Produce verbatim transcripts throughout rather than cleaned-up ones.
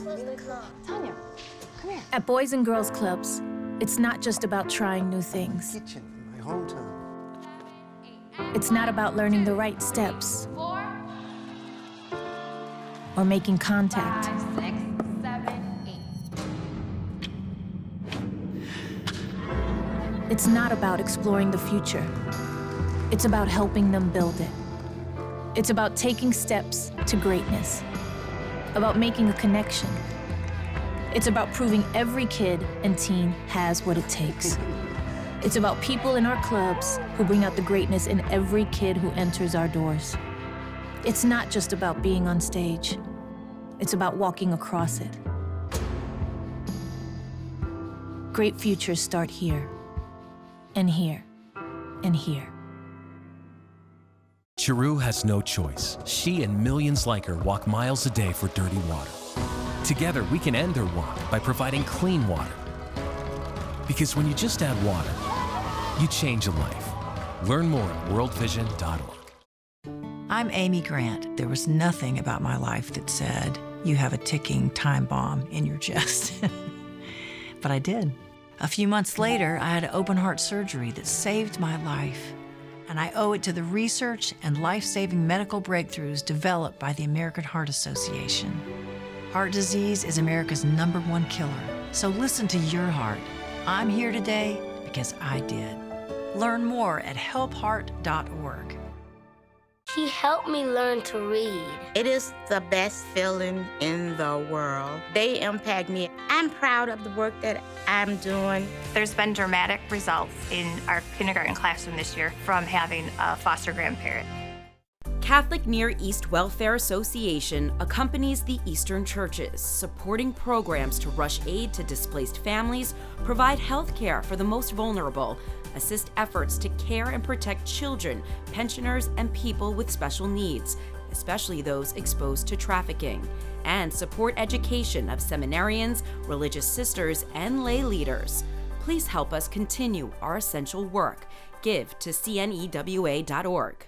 Tanya, come here. At Boys and Girls Clubs, it's not just about trying new things. Kitchen in my hometown. It's not about learning the right steps or making contact. Five, six, seven, eight. It's not about exploring the future. It's about helping them build it. It's about taking steps to greatness, about making a connection. It's about proving every kid and teen has what it takes. It's about people in our clubs who bring out the greatness in every kid who enters our doors. It's not just about being on stage. It's about walking across it. Great futures start here, and here, and here. Chiru has no choice. She and millions like her walk miles a day for dirty water. Together, we can end their walk by providing clean water. Because when you just add water, you change a life. Learn more at world vision dot org. I'm Amy Grant. There was nothing about my life that said, you have a ticking time bomb in your chest. But I did. A few months later, I had open heart surgery that saved my life. And I owe it to the research and life-saving medical breakthroughs developed by the American Heart Association. Heart disease is America's number one killer. So listen to your heart. I'm here today because I did. Learn more at help heart dot org. He helped me learn to read. It is the best feeling in the world. They impact me. I'm proud of the work that I'm doing. There's been dramatic results in our kindergarten classroom this year from having a foster grandparent. Catholic Near East Welfare Association accompanies the Eastern churches, supporting programs to rush aid to displaced families, provide health care for the most vulnerable, assist efforts to care and protect children, pensioners, and people with special needs, especially those exposed to trafficking, and support education of seminarians, religious sisters, and lay leaders. Please help us continue our essential work. Give to C N E W A dot org.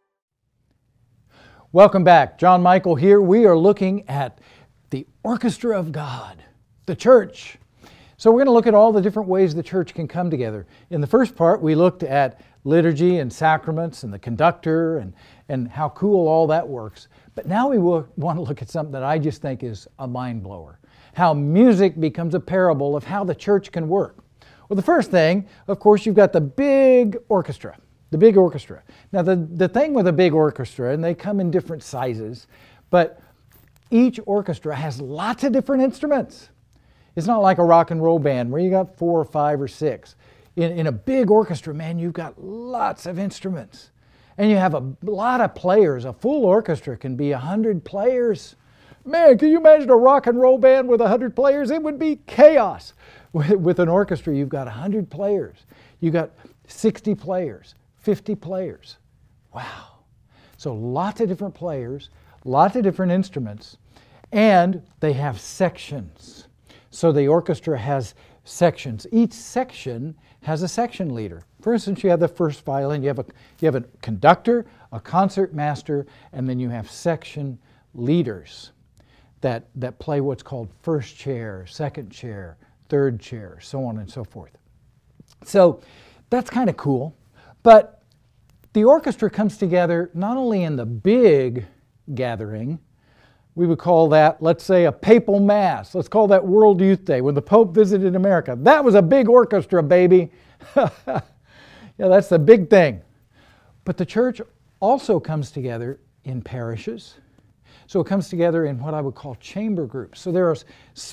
Welcome back. John Michael here. We are looking at the Orchestra of God, the church. So we're going to look at all the different ways the church can come together. In the first part, we looked at liturgy and sacraments and the conductor and, and how cool all that works. But now we will want to look at something that I just think is a mind blower. How music becomes a parable of how the church can work. Well, the first thing, of course, you've got the big orchestra. The big orchestra. Now, the, the thing with a big orchestra, and they come in different sizes, but each orchestra has lots of different instruments. It's not like a rock and roll band where you got four or five or six. In, in a big orchestra, man, you've got lots of instruments. And you have a lot of players. A full orchestra can be a hundred players. Man, can you imagine a rock and roll band with a hundred players? It would be chaos. With, with an orchestra, you've got a hundred players. You've got sixty players. fifty players. Wow. So lots of different players, lots of different instruments, and they have sections. So the orchestra has sections. Each section has a section leader. For instance, you have the first violin, you have a, you have a conductor, a concert master, and then you have section leaders that, that play what's called first chair, second chair, third chair, so on and so forth. So that's kind of cool. But the orchestra comes together not only in the big gathering, we would call that, let's say, a papal mass. Let's call that World Youth Day, when the Pope visited America. That was a big orchestra, baby. Yeah, that's the big thing. But the church also comes together in parishes. So it comes together in what I would call chamber groups. So there are